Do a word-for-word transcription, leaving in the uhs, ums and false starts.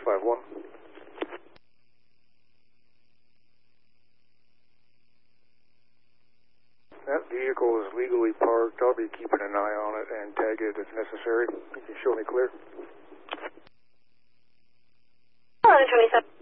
five one. That vehicle is legally parked. I'll be keeping an eye on it and tag it if necessary. You can show me clear. eleven twenty-seven.